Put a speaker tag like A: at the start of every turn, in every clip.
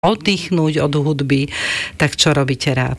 A: oddychnúť od hudby, tak čo robíte rád?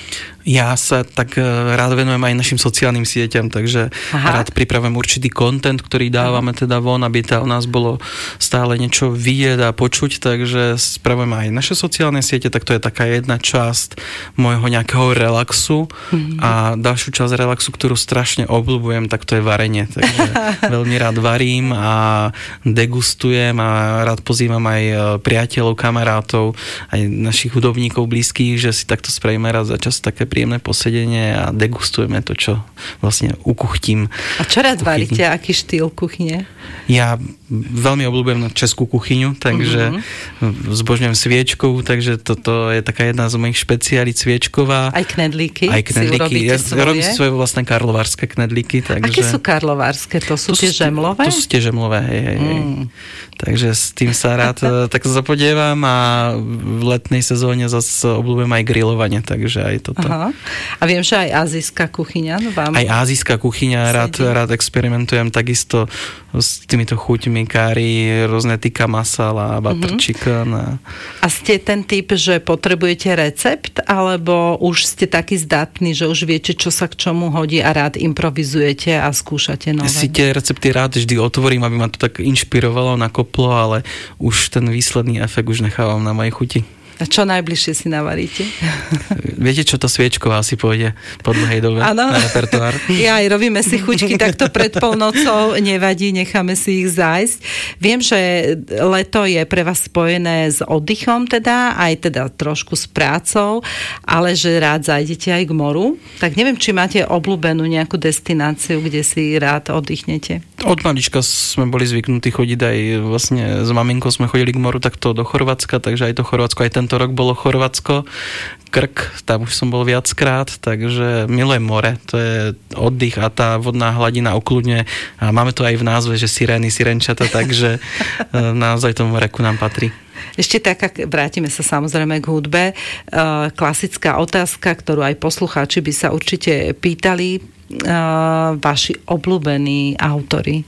B: Ja sa tak rád venujem aj našim sociálnym sieťam, takže rád pripravujem určitý content, ktorý dávame teda von, aby u nás bolo stále niečo vidieť a počuť, takže spravujem aj naše sociálne siete, tak to je taká jedna časť môjho nejakého relaxu a ďalšiu časť relaxu, ktorú strašne obľúbujem, tak to je varenie, takže veľmi rád varím a degustujem a rád pozývam aj priateľov, kamarátov, aj našich hudobníkov blízkych, že si takto spravíme raz za čas také príjemné posedenie a degustujeme to, čo vlastne ukuchtím.
A: A čo rád varíte? Aký štýl kuchyne?
B: Ja veľmi obľúbujem českú kuchyňu, takže zbožňujem sviečkovú, takže toto je taká jedna z mojich špeciálí, sviečková.
A: Aj knedlíky?
B: Aj knedlíky. Ja robím svoje vlastné karlovárske knedlíky. Takže...
A: Aké sú karlovárske? To sú tie žemlové?
B: To sú tie žemlové, hej. Takže s tým sa rád tak zapodievam a v letnej sezóne zase obľúbujem aj grilovanie, takže aj toto.
A: Aha. A viem, že aj azijská kuchyňa vám...
B: Aj azijská kuchyňa, rád experimentujem takisto s týmito chuťmi, kári, rôzne tikka masala, butter chicken.
A: A ste ten typ, že potrebujete recept, alebo už ste taký zdatný, že už viete, čo sa k čomu hodí a rád improvizujete a skúšate nové?
B: Si tie recepty rád vždy otvorím, aby ma to tak inšpirovalo, nakoplo, ale už ten výsledný efekt už nechávam na mojej chuti.
A: A čo najbližšie si navaríte?
B: Viete, čo to sviečková asi pôjde po dlhej dobe na repertoár?
A: Ja aj robíme si chuťky takto pred polnocou, nevadí, necháme si ich zájsť. Viem, že leto je pre vás spojené s oddychom teda, aj teda trošku s prácou, ale že rád zajdete aj k moru. Tak neviem, či máte obľúbenú nejakú destináciu, kde si rád oddychnete.
B: Od malička sme boli zvyknutí chodiť aj vlastne s maminkou sme chodili k moru takto do Chorvátska, takže aj to Chorvátsko, aj tento rok bolo Chorvátsko, Krk, tam už som bol viackrát, takže milujem more, to je oddych a tá vodná hladina okľudňuje a máme to aj v názve, že sirény, sirenčata, takže naozaj to more ku nám patrí.
A: Ešte taká, vrátime sa samozrejme k hudbe, klasická otázka, ktorú aj poslucháči by sa určite pýtali, vaši obľúbení autori.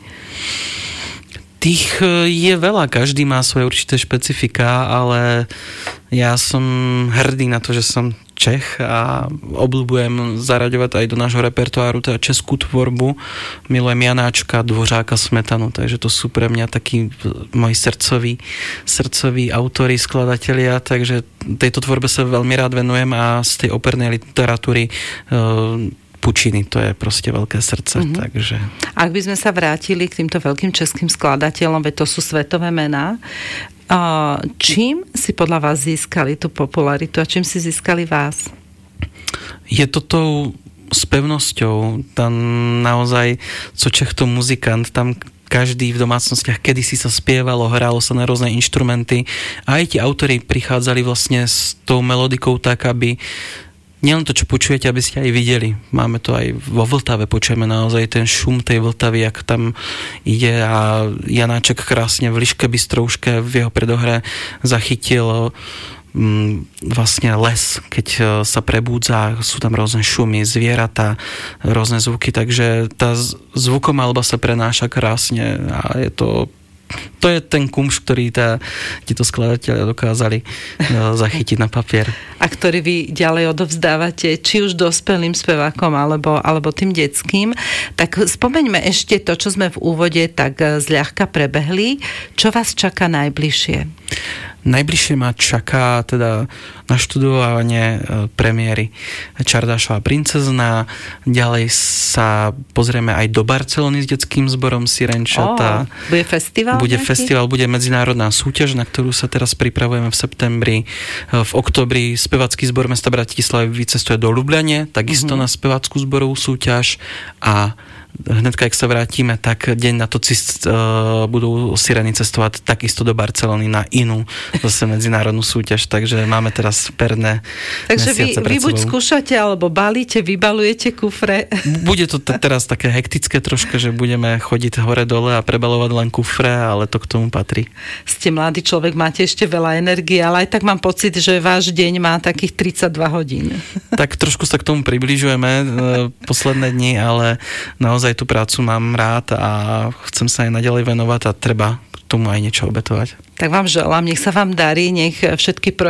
B: Tých je veľa, každý má svoje určité špecifika, ale ja som hrdý na to, že som Čech a obľúbujem zaraďovať aj do nášho repertoáru teda českú tvorbu. Milujem Janáčka, Dvořáka, Smetanu, takže to sú pre mňa takí moji srdcoví autori, skladatelia, takže tejto tvorbe sa veľmi rád venujem a z tej opernej literatúry Pučiny, to je proste veľké srdce. Takže...
A: Ak by sme sa vrátili k týmto veľkým českým skladateľom, veď to sú svetové mená, čím si podľa vás získali tú popularitu a čím si získali vás?
B: Je to tou spevnosťou. Tam naozaj, co Čech to muzikant, tam každý v domácnostiach kedysi sa spievalo, hralo sa na rôzne inštrumenty a aj tí autori prichádzali vlastne s tou melodikou tak, aby nielen to, čo počujete, aby ste aj videli. Máme to aj vo Vltave, počujeme naozaj ten šum tej Vltavy, jak tam ide a Janáček krásne v Liške Bystrouške v jeho predohre zachytil vlastne les, keď sa prebúdza, sú tam rôzne šumy, zvieratá, rôzne zvuky, takže tá zvukomalba sa prenáša krásne a je to je ten kumš, ktorý títo skladatelia dokázali zachytiť na papier. A
A: ktorý vy ďalej odovzdávate, či už dospelým spevákom, alebo tým detským. Tak spomeňme ešte to, čo sme v úvode tak zľahka prebehli. Čo vás čaká najbližšie?
B: Najbližšie ma čaká teda naštudovanie premiéry Čardášova princezna. Ďalej sa pozrieme aj do Barcelony s detským zborom Sirenčata.
A: Bude festival?
B: Bude festival, bude medzinárodná súťaž, na ktorú sa teraz pripravujeme v septembri. V októbri spevácky zbor mesta Bratislavy vycestuje do Ľubľane, takisto na spevácku zborovú súťaž a hned, keď sa vrátime, tak deň na to budú Sireny cestovať takisto do Barcelony na inú zase medzinárodnú súťaž, takže máme teraz perné mesiace pred sebou. Vy buď
A: skúšate, alebo balíte, vybalujete kufre.
B: Bude to teraz také hektické troška, že budeme chodiť hore-dole a prebalovať len kufre, ale to k tomu patrí.
A: Ste mladý človek, máte ešte veľa energie, ale aj tak mám pocit, že váš deň má takých 32 hodín.
B: Tak trošku sa k tomu približujeme posledné dni, ale naozaj tú prácu mám rád a chcem sa aj naďalej venovať a treba tomu aj niečo obetovať.
A: Tak vám želám, nech sa vám darí, nech všetky